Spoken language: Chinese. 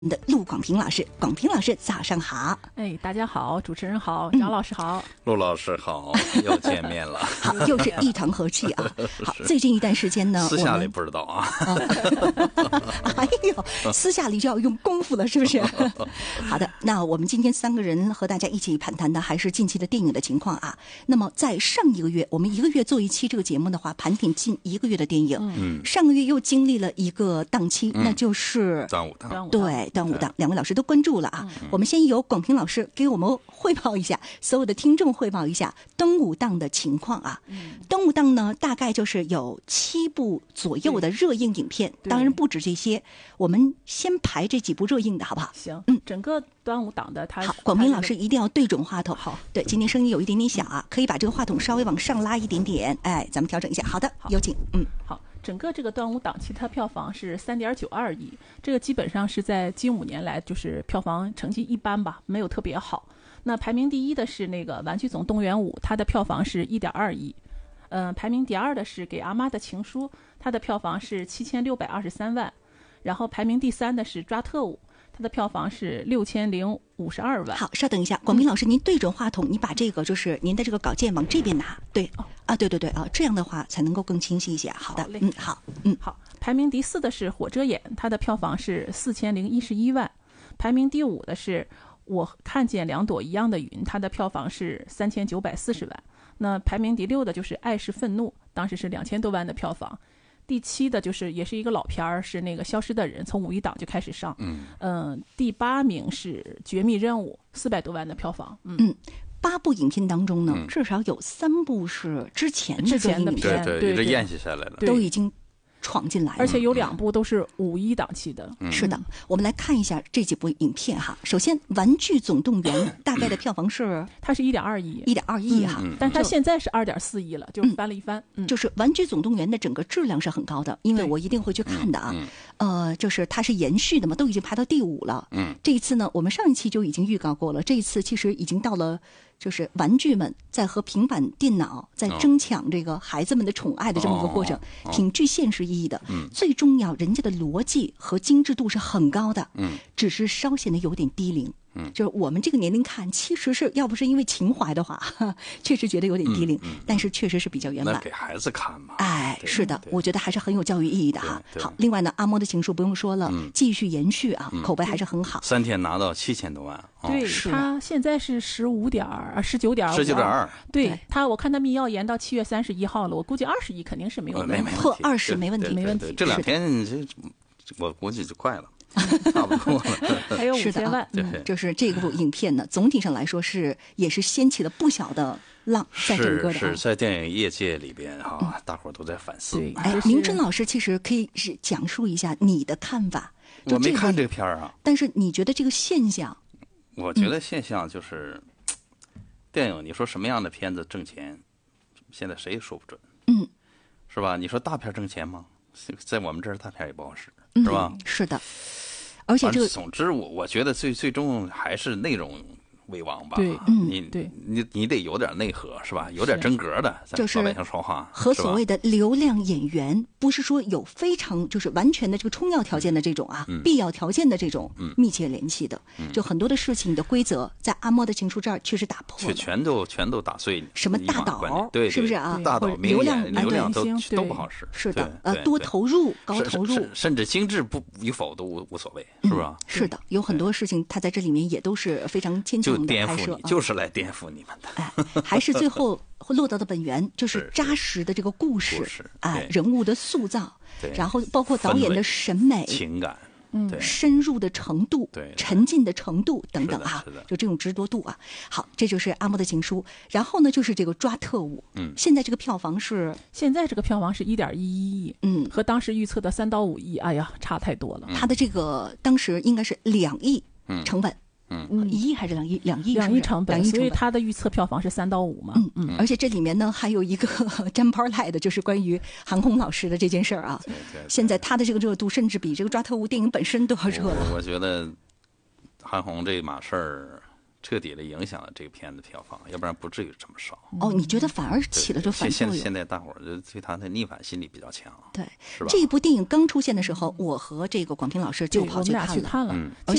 的陆广平老师，广平老师早上好。 哎，大家好，主持人好，张老师好， 陆老师好，又见面了。 好，又是一团和气啊。好，最近一段时间呢， 私下里不知道啊。 哎呦，私下里就要用功夫了，是不是？好的，那我们今天三个人和大家一起盘谈的还是近期的电影的情况啊。那么在上一个月，我们一个月做一期这个节目的话，盘点近一个月的电影。上个月又经历了一个档期，那就是端午档。 对，端午档，两位老师都关注了啊。我们先由广平老师给我们汇报一下，所有的听众汇报一下端午档的情况啊。端午档呢，大概就是有7部左右的热映影片，当然不止这些。我们先排这几部热映的好不好？ 行，整个端午档的它好，广平老师一定要对准话筒。 好， 对，今天声音有一点点小啊，可以把这个话筒稍微往上拉一点点。哎，咱们调整一下。好的，有请。 好。整个这个端午档期，它票房是3.92亿，这个基本上是在近5年来就是票房成绩一般吧，没有特别好。那排名第一的是那个《玩具总动员5》，它的票房是1.2亿。排名第二的是《给阿妈的情书》，它的票房是7623万。然后排名第三的是《抓特务》，它的票房是6052万。 好，稍等一下，广平老师，您对准话筒，你把这个就是您的这个稿件往这边拿。对，对啊，这样的话才能够更清晰一些。好的， 好。排名第4的是《火遮眼》，它的票房是4011万。排名第5的是《我看见2朵一样的云》，它的票房是3940万。那排名第6的就是《爱是愤怒》，当时是2000多万的票房。第7的就是也是一个老片儿，是那个《消失的人》，从5一档就开始上。第8名是《绝密任务》，400多万的票房。 8部影片当中呢，至少有3部是之前的片， 对，一直延续下来了， 都已经闯进来了， 而且有2部都是5一档期的。 是的，我们来看一下这几部影片哈。首先，《玩具总动员》大概的票房是， 它是1.2亿 ，1.2亿哈， 但是它现在是2.4亿了，就是翻了一番。 就是《玩具总动员》的整个质量是很高的，因为我一定会去看的啊。就是它是延续的嘛，都已经排到第5了。这一次呢，我们上一期就已经预告过了，这一次其实已经到了。就是玩具们在和平板电脑在争抢这个孩子们的宠爱的这么一个过程，挺具现实意义的。最重要，人家的逻辑和精致度是很高的，只是稍显得有点低龄。就是我们这个年龄看，其实是要不是因为情怀的话，确实觉得有点低龄，但是确实是比较圆满。 那给孩子看嘛？ 哎，是的，我觉得还是很有教育意义的哈。好，另外呢，阿嬷的情书不用说了，继续延续啊，口碑还是很好。 3天拿到7000多万。 对，他现在是19.2。对他，我看他密钥延到7月31号了，我估计20亿肯定是没有问题， 破20没问题， 没问题。 这2天我估计就快了。差不多了， 还有5000万。 就是这部影片呢，总体上来说也是掀起了不小的浪，在整个的是在电影业界里边大伙都在反思。 明真老师其实可以是讲述一下你的看法。 我没看这个片儿啊， 但是你觉得这个现象？ 我觉得现象就是电影，你说什么样的片子挣钱，现在谁也说不准。是吧？你说大片挣钱吗？在我们这儿大片也不好使，是吧？ 是的。而且总之我觉得最终还是内容为王吧。 对， 你得有点内核，是吧？有点真格的， 就是老百姓说话。 和所谓的流量演员，不是说有非常就是完全的这个充要条件的这种必要条件的这种密切联系的。就很多的事情的规则，在阿嬷的情书这儿确实打破了， 全都打碎。 什么大导， 对， 是不是啊？ 大导、 流量都不好使。 是的，多投入、高投入， 甚至精致与否都无所谓，是吧？ 是的，有很多事情，它在这里面也都是非常牵强的拍摄， 就是来颠覆你们的。 还是最后落到的本源，就是扎实的这个故事，人物的塑造，然后包括导演的审美、 情感。 深入的程度，沉浸的程度等等就这种执着度啊。好，这就是阿嬷的情书。然后呢，就是这个抓特务。现在这个票房是 1.11亿，和当时预测的3到5亿，哎呀，差太多了。 他的这个当时应该是2亿成本。1亿还是2亿？2亿成本，所以他的预测票房是3到5嘛。 而且这里面呢还有一个沾包赖的，就是关于韩红老师的这件事儿啊。现在他的这个热度甚至比这个抓特务电影本身都要热了。 我觉得韩红这码事儿彻底的影响了这个片子票房，要不然不至于这么少。 哦，你觉得反而起了这反作用？ 现在大伙儿对他的逆反心理比较强， 对， 是吧？ 这一部电影刚出现的时候，我和这个广平老师就跑去看了。